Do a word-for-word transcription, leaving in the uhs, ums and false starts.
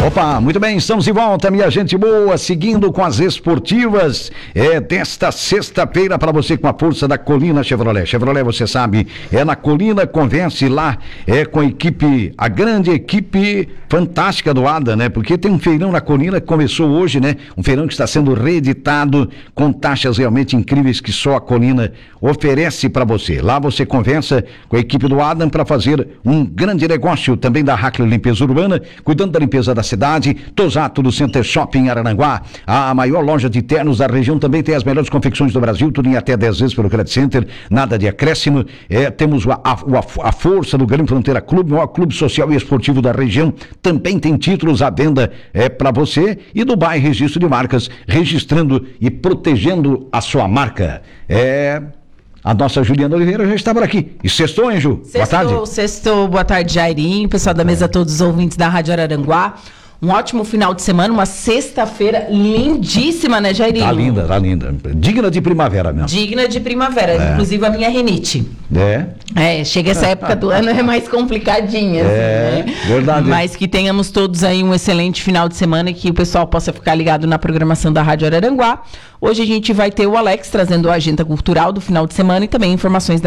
Opa, muito bem, estamos de volta, minha gente boa, seguindo com as esportivas é, desta sexta-feira para você com a força da Colina Chevrolet. Chevrolet, você sabe, é na Colina, converse lá, é com a equipe, a grande equipe fantástica do Ada, né? Porque tem um feirão na Colina que começou hoje, né? Um feirão que está sendo reeditado com taxas realmente incríveis que só a Colina oferece para você. Lá você conversa com a equipe do Adam para fazer um grande negócio também da Hackler Limpeza Urbana, cuidando da limpeza da cidade. Tosato do Center Shopping Araranguá, a maior loja de ternos da região, também tem as melhores confecções do Brasil, tudo em até dez vezes pelo Credit Center, nada de acréscimo. É, temos a, a, a força do Grande Fronteira Clube, o maior clube social e esportivo da região, também tem títulos à venda é, para você, e Dubai Registro de Marcas, registrando e protegendo a sua marca. É... A nossa Juliana Oliveira já está por aqui. E sextou, hein, Ju? Sextou, boa tarde. Sextou, boa tarde, Jairinho, pessoal da mesa, todos os ouvintes da Rádio Araranguá. Um ótimo final de semana, uma sexta-feira lindíssima, né, Jairinho? Tá linda, tá linda. Digna de primavera mesmo. Digna de primavera, é. Inclusive a minha rinite. É? É, chega essa época do ano, é mais complicadinha. É, assim, né? Verdade. Mas que tenhamos todos aí um excelente final de semana e que o pessoal possa ficar ligado na programação da Rádio Araranguá. Hoje a gente vai ter o Alex trazendo a agenda cultural do final de semana e também informações da